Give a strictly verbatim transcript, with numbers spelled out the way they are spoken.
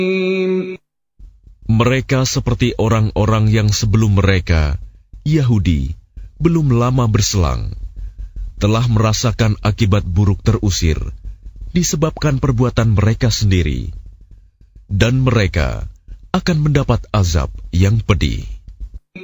Mereka seperti orang-orang yang sebelum mereka, Yahudi, belum lama berselang, telah merasakan akibat buruk terusir disebabkan perbuatan mereka sendiri, dan mereka akan mendapat azab yang pedih.